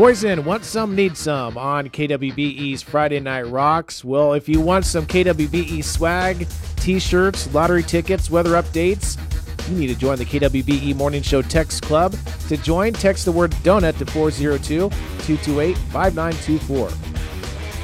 Poison, want some, need some on KWBE's Friday Night Rocks. Well, if you want some KWBE swag, t-shirts, lottery tickets, weather updates, you need to join the KWBE Morning Show Text Club. To join, text the word donut to 402-228-5924.